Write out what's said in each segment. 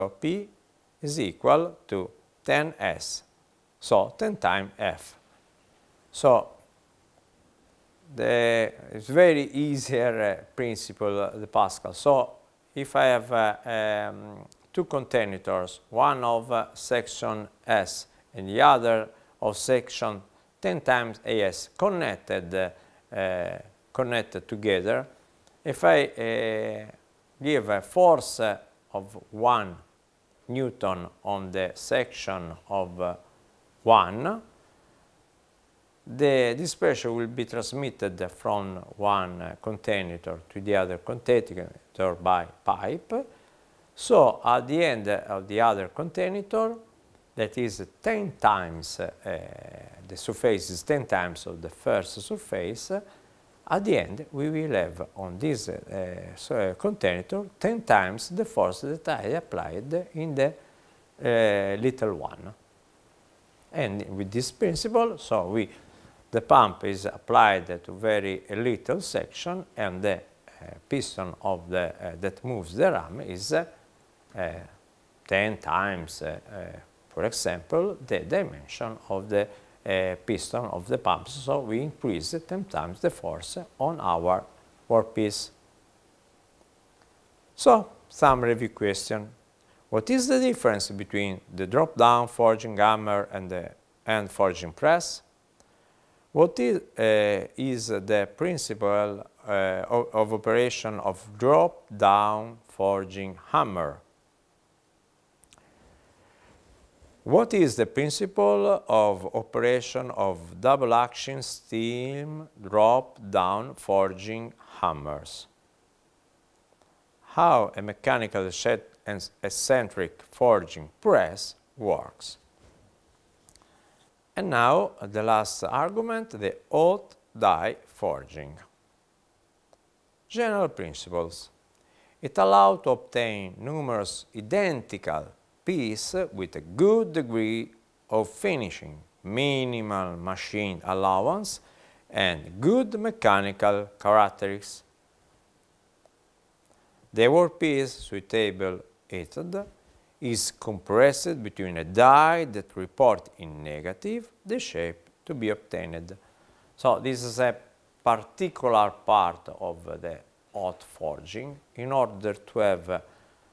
P is equal to 10S, so 10 times F. So it's very easier principle, the Pascal. So if I have two containers, one of section S and the other of section 10 times AS connected together, if I give a force of 1 Newton on the section of 1, this pressure will be transmitted from one container to the other container by pipe. So at the end of the other container, that is 10 times, the surface is 10 times of the first surface, at the end we will have on this container 10 times the force that I applied in the little one. And with this principle, so the pump is applied to very little section, and the piston of that moves the ram is 10 times, for example, the dimension of the piston of the pump. So we increase 10 times the force on our workpiece. So, some review question. What is the difference between the drop-down forging hammer and the hand forging press? What is the principle of operation of drop-down forging hammer? What is the principle of operation of double-action steam drop-down forging hammers? How a mechanical and eccentric forging press works? And now the last argument, the hot die forging. General principles. It allows to obtain numerous identical pieces with a good degree of finishing, minimal machine allowance, and good mechanical characteristics. The workpiece suitable heated is compressed between a die that report in negative the shape to be obtained. So this is a particular part of the hot forging. In order to have a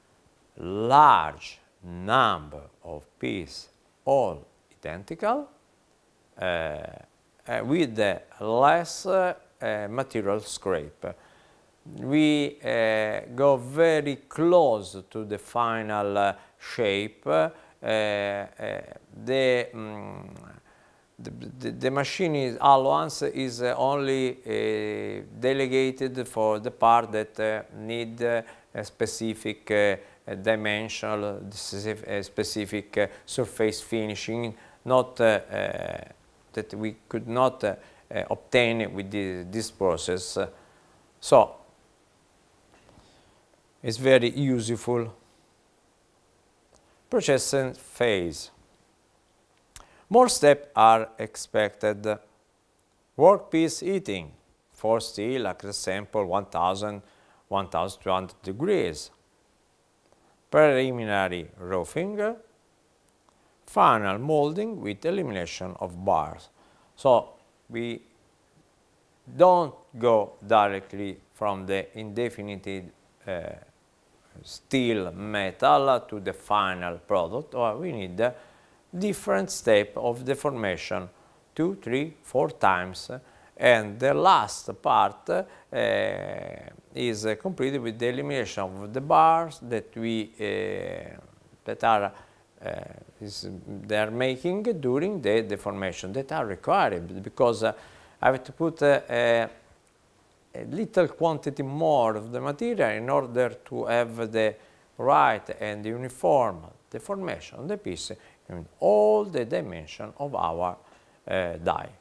large number of pieces all identical with less material scrape. We go very close to the final shape. The machine allowance is only delegated for the part that need a specific dimensional, specific surface finishing, not that we could not obtain with this process. So it's very useful. Processing phase. More steps are expected. Workpiece heating for steel, like example 1200 degrees. Preliminary roughing. Final molding with elimination of bars. So we don't go directly from the indefinite steel metal to the final product, or we need a different step of deformation, 2, 3, 4 times, and the last part is completed with the elimination of the bars that they are making during the deformation, that are required because I have to put a little quantity more of the material in order to have the right and uniform deformation of the piece in all the dimensions of our die.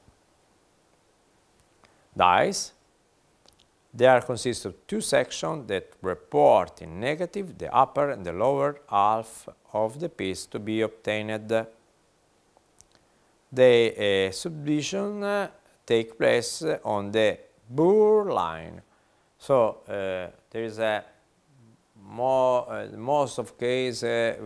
Dies, they are consist of two sections that report in negative the upper and the lower half of the piece to be obtained. The subdivision take place on the burr line. So there is a most of cases